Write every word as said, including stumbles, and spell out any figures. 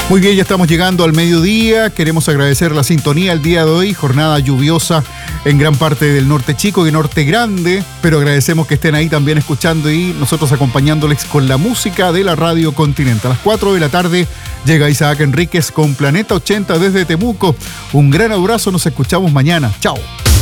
Muy bien, ya estamos llegando al mediodía. Queremos agradecer la sintonía el día de hoy. Jornada lluviosa en gran parte del norte chico y norte grande, pero agradecemos que estén ahí también escuchando y nosotros acompañándoles con la música de la Radio Continente. A las cuatro de la tarde llega Isaac Enríquez con Planeta ochenta desde Temuco. Un gran abrazo, nos escuchamos mañana. Chao.